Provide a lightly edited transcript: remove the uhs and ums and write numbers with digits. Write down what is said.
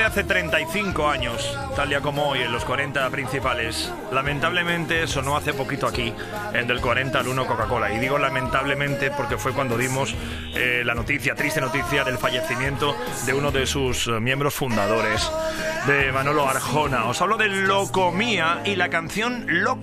hace 35 años, tal día como hoy, en los 40 principales. Lamentablemente sonó hace poquito aquí, en del 40 al 1 Coca-Cola. Y digo lamentablemente porque fue cuando dimos la noticia, triste noticia, del fallecimiento de uno de sus miembros fundadores, de Manolo Arjona. Os hablo de Locomía y la canción Loco.